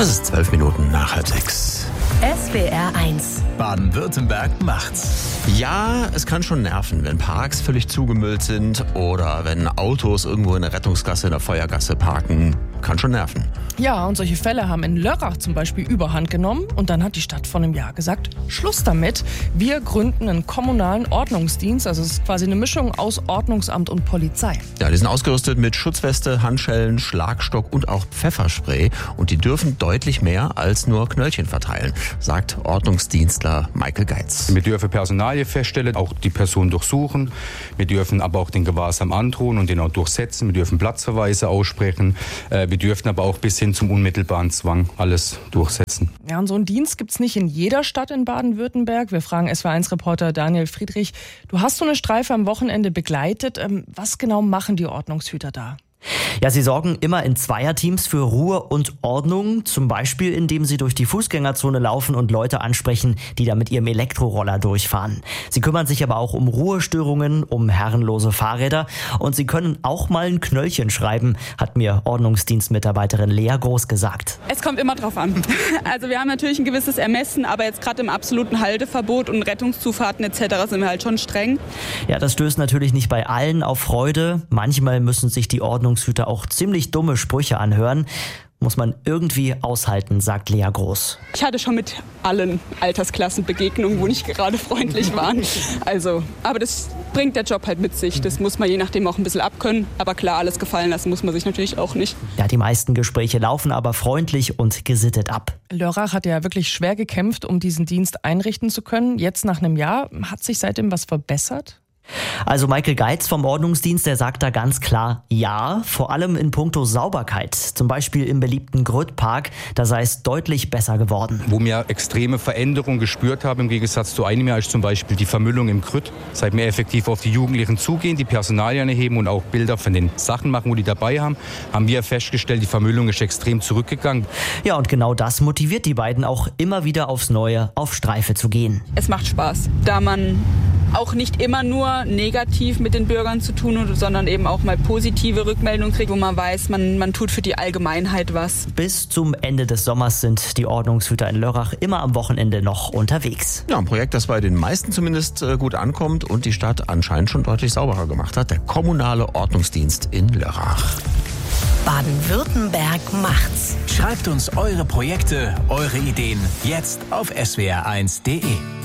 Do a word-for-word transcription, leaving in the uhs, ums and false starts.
Es ist zwölf Minuten nach halb sechs. S W R eins. Baden-Württemberg macht's. Ja, es kann schon nerven, wenn Parks völlig zugemüllt sind oder wenn Autos irgendwo in der Rettungsgasse, in der Feuergasse parken. Kann schon nerven. Ja, und solche Fälle haben in Lörrach zum Beispiel überhand genommen. Und dann hat die Stadt vor einem Jahr gesagt, Schluss damit. Wir gründen einen kommunalen Ordnungsdienst. Also es ist quasi eine Mischung aus Ordnungsamt und Polizei. Ja, die sind ausgerüstet mit Schutzweste, Handschellen, Schlagstock und auch Pfefferspray. Und die dürfen deutlich mehr als nur Knöllchen verteilen, sagt Ordnungsdienstler Michael Geitz. Wir dürfen Personalie feststellen, auch die Person durchsuchen. Wir dürfen aber auch den Gewahrsam androhen und den auch durchsetzen. Wir dürfen Platzverweise aussprechen. Wir dürfen aber auch bis hin zum unmittelbaren Zwang alles durchsetzen. Ja, und so einen Dienst gibt's nicht in jeder Stadt in Baden-Württemberg. Wir fragen S W R eins Reporter Daniel Friedrich. Du hast so eine Streife am Wochenende begleitet. Was genau machen die Ordnungshüter da? Ja, sie sorgen immer in Zweierteams für Ruhe und Ordnung, zum Beispiel indem sie durch die Fußgängerzone laufen und Leute ansprechen, die da mit ihrem Elektroroller durchfahren. Sie kümmern sich aber auch um Ruhestörungen, um herrenlose Fahrräder und sie können auch mal ein Knöllchen schreiben, hat mir Ordnungsdienstmitarbeiterin Lea Groß gesagt. Es kommt immer drauf an. Also wir haben natürlich ein gewisses Ermessen, aber jetzt gerade im absoluten Halteverbot und Rettungszufahrten et cetera sind wir halt schon streng. Ja, das stößt natürlich nicht bei allen auf Freude. Manchmal müssen sich die Ordnungshüter auch ziemlich dumme Sprüche anhören. Muss man irgendwie aushalten, sagt Lea Groß. Ich hatte schon mit allen Altersklassen Begegnungen, wo nicht gerade freundlich waren. Also, aber das bringt der Job halt mit sich. Das muss man je nachdem auch ein bisschen abkönnen. Aber klar, alles gefallen lassen muss man sich natürlich auch nicht. Ja, die meisten Gespräche laufen aber freundlich und gesittet ab. Lörrach hat ja wirklich schwer gekämpft, um diesen Dienst einrichten zu können. Jetzt nach einem Jahr, hat sich seitdem was verbessert? Also Michael Geitz vom Ordnungsdienst, der sagt da ganz klar ja, vor allem in puncto Sauberkeit. Zum Beispiel im beliebten Grödpark, da sei es deutlich besser geworden. Wo wir extreme Veränderungen gespürt haben, im Gegensatz zu einem Jahr, ist zum Beispiel die Vermüllung im Grüt. Seit wir effektiv auf die Jugendlichen zugehen, die Personalien erheben und auch Bilder von den Sachen machen, wo die dabei haben, haben wir festgestellt, die Vermüllung ist extrem zurückgegangen. Ja, und genau das motiviert die beiden auch immer wieder aufs Neue auf Streife zu gehen. Es macht Spaß, da man auch nicht immer nur negativ mit den Bürgern zu tun hat, sondern eben auch mal positive Rückmeldungen kriegt, wo man weiß, man, man tut für die Allgemeinheit was. Bis zum Ende des Sommers sind die Ordnungshüter in Lörrach immer am Wochenende noch unterwegs. Ja, ein Projekt, das bei den meisten zumindest äh, gut ankommt und die Stadt anscheinend schon deutlich sauberer gemacht hat. Der kommunale Ordnungsdienst in Lörrach. Baden-Württemberg macht's. Schreibt uns eure Projekte, eure Ideen jetzt auf S W R eins punkt de.